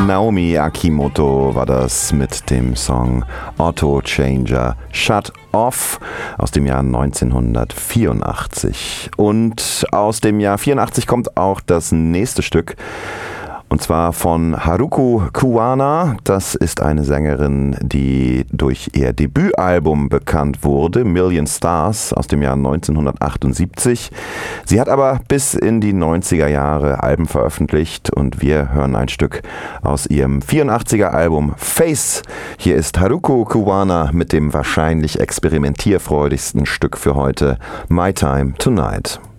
Naomi Akimoto war das mit dem Song Auto Changer Shut Off aus dem Jahr 1984. Und aus dem Jahr 84 kommt auch das nächste Stück. Und zwar von Haruko Kuwahara. Das ist eine Sängerin, die durch ihr Debütalbum bekannt wurde, Million Stars aus dem Jahr 1978. Sie hat aber bis in die 90er Jahre Alben veröffentlicht und wir hören ein Stück aus ihrem 84er Album Face. Hier ist Haruko Kuwahara mit dem wahrscheinlich experimentierfreudigsten Stück für heute, My Time Tonight.